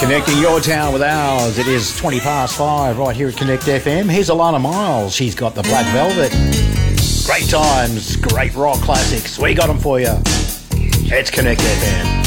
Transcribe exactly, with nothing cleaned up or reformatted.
Connecting your town with ours. It is twenty past five right here at Connect F M. Here's Alana Miles. She's got the Black Velvet. Great times, great rock classics. We got them for you. It's Connect F M.